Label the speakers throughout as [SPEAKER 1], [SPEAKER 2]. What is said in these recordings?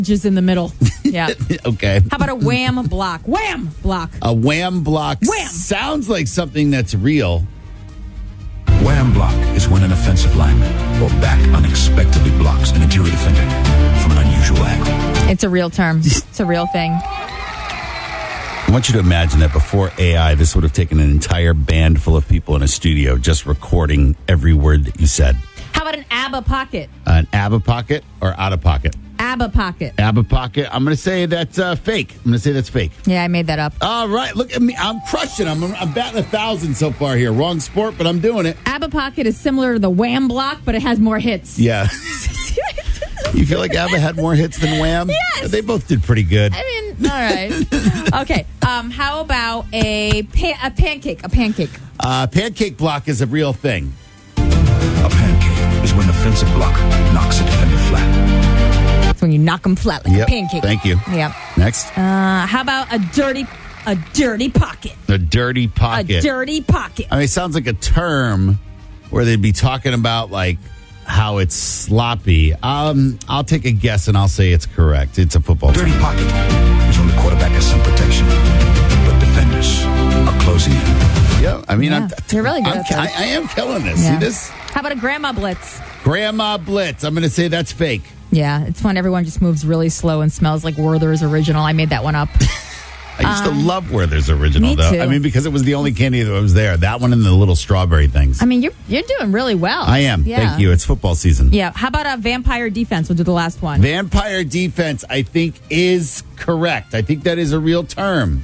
[SPEAKER 1] just in the middle. Yeah.
[SPEAKER 2] Okay.
[SPEAKER 1] How about a wham block? Wham block.
[SPEAKER 2] A wham block
[SPEAKER 1] Wham.
[SPEAKER 2] sounds like something that's real.
[SPEAKER 3] Wham block is when an offensive lineman or back unexpectedly blocks an interior defender from an unusual angle.
[SPEAKER 1] It's a real term. It's a real thing.
[SPEAKER 2] I want you to imagine that before AI, this would have taken an entire band full of people in a studio just recording every word that you said.
[SPEAKER 1] How about an ABBA pocket?
[SPEAKER 2] An ABBA pocket or out of pocket?
[SPEAKER 1] ABBA pocket.
[SPEAKER 2] ABBA pocket. I'm going to say that's fake. I'm going to say that's fake.
[SPEAKER 1] Yeah, I made that up.
[SPEAKER 2] All right. Look at me. I'm crushing. I'm batting 1,000 so far here. Wrong sport, but I'm doing it.
[SPEAKER 1] ABBA pocket is similar to the wham block, but it has more hits.
[SPEAKER 2] Yeah. You feel like ABBA had more hits than Wham?
[SPEAKER 1] Yes.
[SPEAKER 2] They both did pretty good.
[SPEAKER 1] I mean, all right. Okay. How about a pancake? A pancake.
[SPEAKER 2] Pancake block is a real thing.
[SPEAKER 3] A pancake is when an offensive block knocks a defender flat.
[SPEAKER 1] It's when you knock them flat like
[SPEAKER 2] Yep.
[SPEAKER 1] a pancake.
[SPEAKER 2] Thank you.
[SPEAKER 1] Yep.
[SPEAKER 2] Next.
[SPEAKER 1] How about a dirty pocket?
[SPEAKER 2] A dirty pocket.
[SPEAKER 1] A dirty pocket.
[SPEAKER 2] I mean, it sounds like a term where they'd be talking about like how it's sloppy. I'll take a guess and I'll say it's correct. It's a football
[SPEAKER 3] Dirty
[SPEAKER 2] term.
[SPEAKER 3] pocket is when the quarterback has some protection, but defenders are closing in.
[SPEAKER 2] Yeah, I mean,
[SPEAKER 1] Yeah, you're really good at that.
[SPEAKER 2] I am killing this.
[SPEAKER 1] Yeah.
[SPEAKER 2] See this?
[SPEAKER 1] How about a grandma blitz?
[SPEAKER 2] Grandma Blitz. I'm going to say that's fake.
[SPEAKER 1] Yeah, it's when everyone just moves really slow and smells like Werther's Original. I made that one up.
[SPEAKER 2] I used to love Werther's Original,
[SPEAKER 1] me
[SPEAKER 2] though.
[SPEAKER 1] too.
[SPEAKER 2] I mean, because it was the only candy that was there. That one and the little strawberry things.
[SPEAKER 1] I mean, you're doing really well.
[SPEAKER 2] I am.
[SPEAKER 1] Yeah.
[SPEAKER 2] Thank you. It's football season.
[SPEAKER 1] Yeah. How about a vampire defense? We'll do the last one.
[SPEAKER 2] Vampire defense, I think, is correct. I think that is a real term.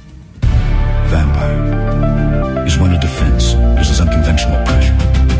[SPEAKER 3] Vampire is when a defense uses unconventional pressure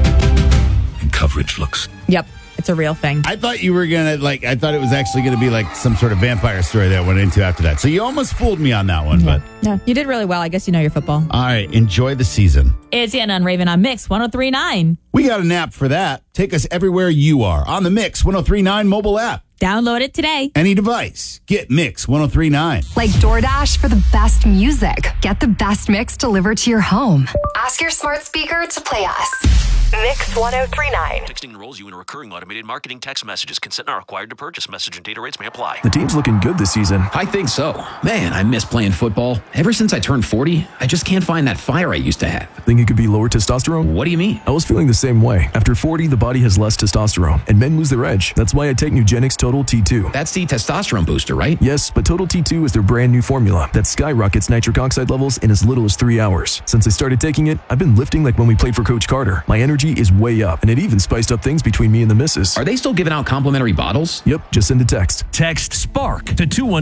[SPEAKER 3] and coverage looks.
[SPEAKER 1] Yep. It's a real thing.
[SPEAKER 2] I thought you were going to, I thought it was actually going to be like some sort of vampire story that I went into after that. So you almost fooled me on that one, but.
[SPEAKER 1] Yeah, you did really well. I guess you know your football.
[SPEAKER 2] All right. Enjoy the season.
[SPEAKER 1] It's Anna and Raven on Mix 103.9.
[SPEAKER 2] We got an app for that. Take us everywhere you are on the Mix 103.9 mobile app.
[SPEAKER 1] Download it today.
[SPEAKER 2] Any device. Get Mix 103.9.
[SPEAKER 4] Like DoorDash for the best music. Get the best mix delivered to your home. Ask your smart speaker to play us. Mix 1039.
[SPEAKER 5] Texting enrolls you in a recurring automated marketing text messages. Consent not required to purchase. Message and data rates may apply.
[SPEAKER 6] The team's looking good this season.
[SPEAKER 7] I think so. Man, I miss playing football. Ever since I turned 40, I just can't find that fire I used to have.
[SPEAKER 6] Think it could be lower testosterone?
[SPEAKER 7] What do you mean?
[SPEAKER 6] I was feeling the same way. After 40, the body has less testosterone, and men lose their edge. That's why I take Nugenix Total T2.
[SPEAKER 7] That's the testosterone booster, right?
[SPEAKER 6] Yes, but Total T2 is their brand new formula that skyrockets nitric oxide levels in as little as 3 hours. Since I started taking it, I've been lifting like when we played for Coach Carter. My energy is way up, and it even spiced up things between me and the missus.
[SPEAKER 7] Are they still giving out complimentary bottles?
[SPEAKER 6] Yep, just send a text.
[SPEAKER 8] Text SPARK to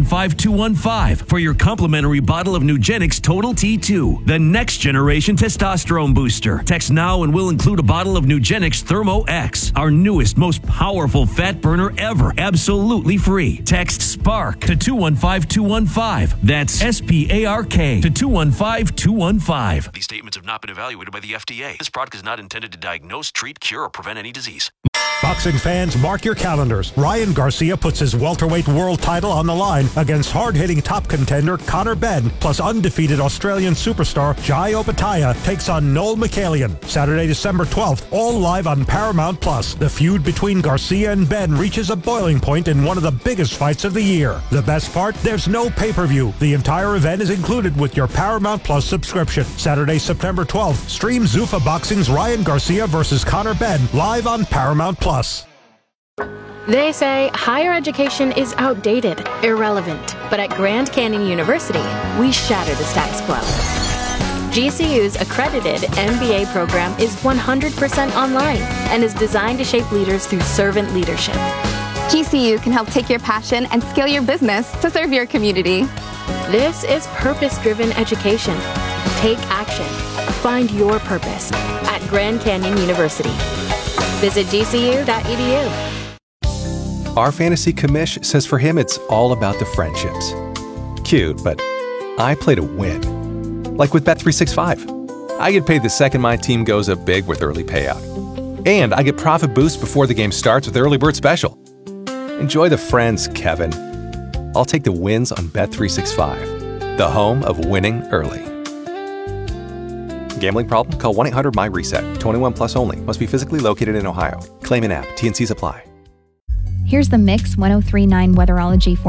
[SPEAKER 8] 215-215 for your complimentary bottle of Nugenix Total T2, the next generation testosterone booster. Text now and we'll include a bottle of Nugenix Thermo X, our newest, most powerful fat burner ever, absolutely free. Text SPARK to 215-215. That's SPARK to 215-215.
[SPEAKER 5] These statements have not been evaluated by the FDA. This product is not intended to diagnose, treat, cure, or prevent any disease.
[SPEAKER 9] Boxing fans, mark your calendars. Ryan Garcia puts his welterweight world title on the line against hard-hitting top contender Conor Benn, plus undefeated Australian superstar Jai Opetaia takes on Noel Michaelian. Saturday, December 12th, all live on Paramount+. The feud between Garcia and Benn reaches a boiling point in one of the biggest fights of the year. The best part? There's no pay-per-view. The entire event is included with your Paramount+ subscription. Saturday, September 12th, stream Zuffa Boxing's Ryan Garcia versus Conor Benn live on Paramount+.
[SPEAKER 10] They say higher education is outdated, irrelevant. But at Grand Canyon University, we shatter the status quo. GCU's accredited MBA program is 100% online and is designed to shape leaders through servant leadership.
[SPEAKER 11] GCU can help take your passion and scale your business to serve your community.
[SPEAKER 10] This is purpose-driven education. Take action. Find your purpose at Grand Canyon University. Visit gcu.edu.
[SPEAKER 12] Our fantasy commish says for him it's all about the friendships. Cute, but I play to win. Like with Bet365. I get paid the second my team goes up big with early payout. And I get profit boost before the game starts with Early Bird Special. Enjoy the friends, Kevin. I'll take the wins on Bet365, the home of winning early. Gambling problem? Call 1-800-MY-RESET. 21 plus only. Must be physically located in Ohio. Claim in app. T&Cs apply.
[SPEAKER 13] Here's the Mix 1039 Weatherology for